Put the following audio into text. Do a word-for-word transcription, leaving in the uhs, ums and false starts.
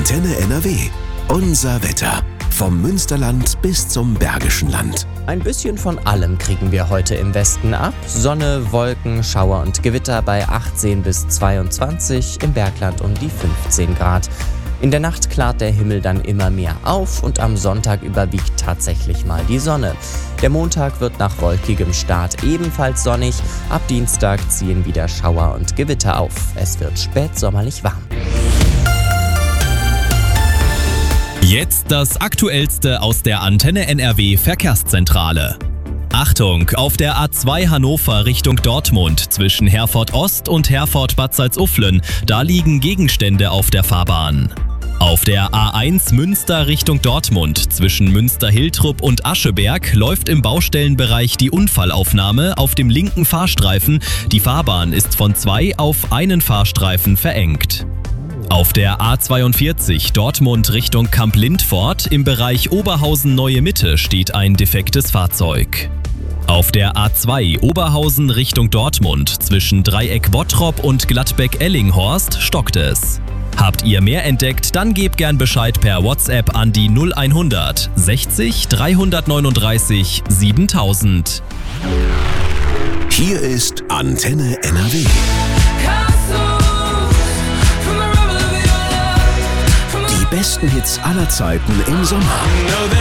Antenne N R W. Unser Wetter. Vom Münsterland bis zum Bergischen Land. Ein bisschen von allem kriegen wir heute im Westen ab. Sonne, Wolken, Schauer und Gewitter bei achtzehn bis zweiundzwanzig, im Bergland um die fünfzehn Grad. In der Nacht klart der Himmel dann immer mehr auf und am Sonntag überwiegt tatsächlich mal die Sonne. Der Montag wird nach wolkigem Start ebenfalls sonnig. Ab Dienstag ziehen wieder Schauer und Gewitter auf. Es wird spätsommerlich warm. Jetzt das Aktuellste aus der Antenne N R W Verkehrszentrale. Achtung, auf der A zwei Hannover Richtung Dortmund zwischen Herford Ost und Herford Bad Salzuflen, da liegen Gegenstände auf der Fahrbahn. Auf der A eins Münster Richtung Dortmund zwischen Münster-Hiltrup und Ascheberg läuft im Baustellenbereich die Unfallaufnahme auf dem linken Fahrstreifen. Die Fahrbahn ist von zwei auf einen Fahrstreifen verengt. Auf der A zweiundvierzig Dortmund Richtung Kamp-Lindfort im Bereich Oberhausen-Neue Mitte steht ein defektes Fahrzeug. Auf der A zwei Oberhausen Richtung Dortmund zwischen Dreieck Bottrop und Gladbeck-Ellinghorst stockt es. Habt ihr mehr entdeckt, dann gebt gern Bescheid per WhatsApp an die null hundert sechzig dreihundertneununddreißig siebentausend. Hier ist Antenne N R W. Die besten Hits aller Zeiten im Sommer.